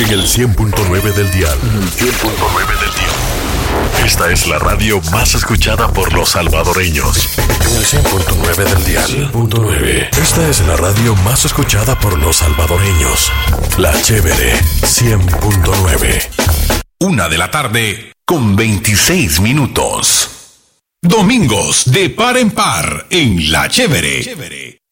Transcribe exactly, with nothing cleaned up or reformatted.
En el cien punto nueve del dial. En el cien punto nueve del dial. Esta es la radio más escuchada por los salvadoreños. En el cien punto nueve del dial. cien punto nueve. Esta es la radio más escuchada por los salvadoreños. La Chévere cien punto nueve. Una de la tarde con veintiséis minutos. Domingos de par en par en La Chévere.